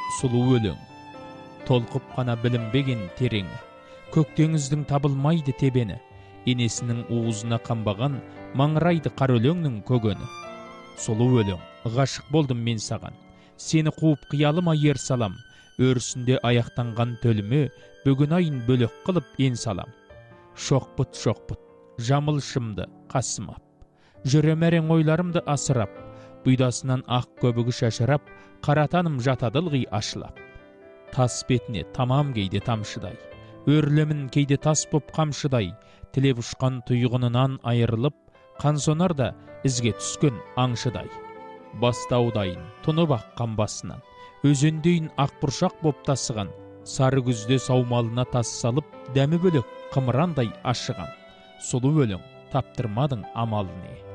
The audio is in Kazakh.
Сұлу өлең, толқып қана білінбеген тереңі, көк теңіздің табылмайды тебені, енесінің уызына қамбаған маңырайды қар өлеңнің көгені. Сұлу өлең, ғашық болдым мен саған, сені қуып қиялыма ер салам, өрісінде аяқтанған төліме бүгін айын бөлек қылып ен салам. Шоқпыт, жамылшымды қасымап, жүрем әрең ойларымды асырап, бұйдасынан ақ көбігі шашырап, қаратаным жатадылғи ашылап. Тас бетіне тамам кейде тамшыдай, өрлемін кейде тас боп қамшыдай, тілеп ұшқан тұйғынынан айырылып, қансонарда ізге түскен аңшыдай. Бастаудайын тұнып аққан басынан, өзендейін ақ бұршақ боп тасыған, сары күзде саумалына тас салып, дәмі бөлек қымырандай ашыған. Сұлу өлең, таптырмадың амал не?